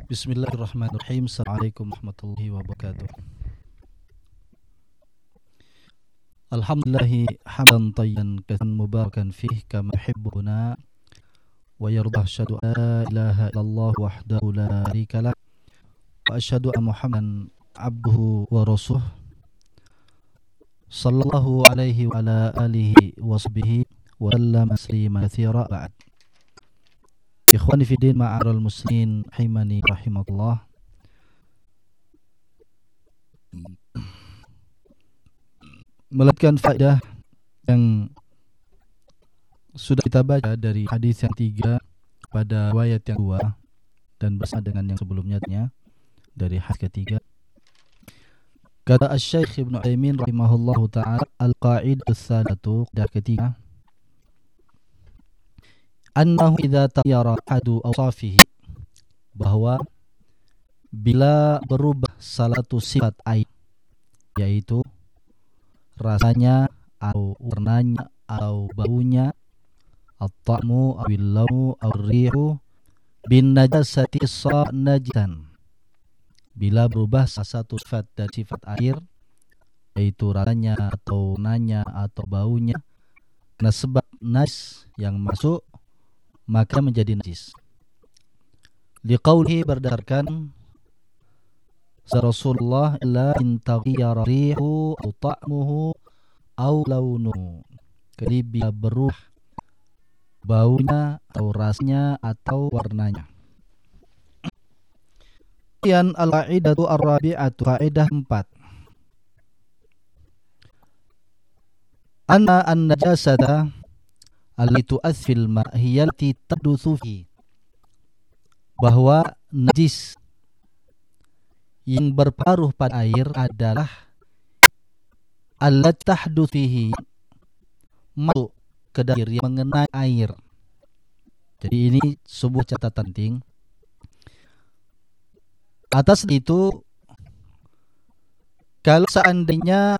Bismillahirrahmanirrahim. Assalamualaikum warahmatullahi wabarakatuh. Alhamdulillahi hamdan tayyiban katsiran mubarakan fihi kama yuhibbuna wa yarda. Asyhadu an la ilaha illallah wahdahu la syarika lah wa asyhadu anna Muhammadan abduhu wa rasuluh sallallahu alaihi wa ala alihi wa sahbihi wa sallama tasliman katsira ba'd. Ikhwani fi din ma'aral muslimin rahimani rahimakumullah. Melanjutkan faedah yang sudah kita baca dari hadis yang 3 pada riwayat yang 2 dan bersama dengan yang sebelumnya dari hadis ketiga. Kata Asy-Syaikh Ibnu Utsaimin rahimahullahu taala, al-qa'idatu tsalatu, qaidah ketiga, annahu idza taghayyara ahadu awsafihi, bahwa bila berubah salah satu sifat aib, yaitu rasanya atau warnanya atau baunya, at-ta'mu awil launu aw rihu bin najasati najisan, bila berubah salah satu sifat dari sifat air, yaitu rasanya atau warnanya atau baunya karena sebab najis yang masuk, maka menjadi najis. Liqaulihi, berdasarkan Rasulullah, la in taghayyara rihu aw ta'muhu aw launuhu, jadi bila berubah baunya atau rasanya atau warnanya. Kemudian al-qa'idatu ar-rabi'atu, kaidah 4, anna an-najasata allati tu'athfil ma' hiya allati tadutsu fi, bahwa najis yang berparuh pada air adalah allati tahdutsu fihi, masuk ke dalam air, yang mengenai air. Jadi ini sebuah catatan penting. Atas itu, kalau seandainya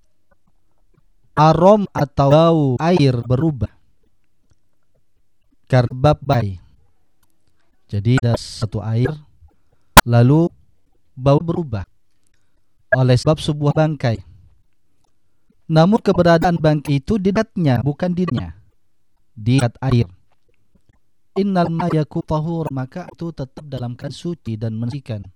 arom atau bau air berubah karena bab bayi, jadi ada satu air lalu bau berubah oleh sebab sebuah bangkai, namun keberadaan bangkai itu di dekatnya, bukan dirinya, di dekat air, innal ma yakun tahur, maka itu tetap dalam keadaan suci dan mensucikan.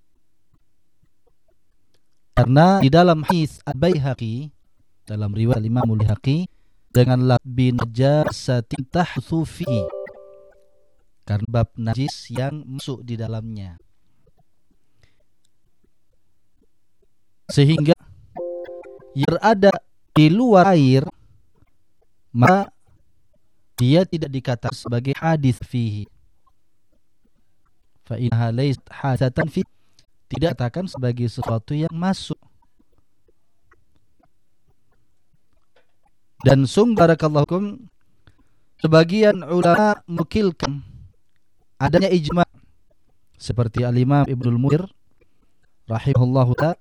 Karena di dalam hadis Al-Baihaqi, dalam riwayat Imam Al-Baihaqi, dengan labbi najasatin tahthu fihi, karena bab najis yang masuk di dalamnya, sehingga yang berada di luar air, maka dia tidak dikatakan sebagai hadis fihi. Fa innaha laysat hadatan fi, tidak dikatakan sebagai sesuatu yang masuk. Dan barakallahu fikum, sebagian ulama mukilkan adanya ijma', seperti al-Imam Ibnul Munzir rahimahullahu ta'ala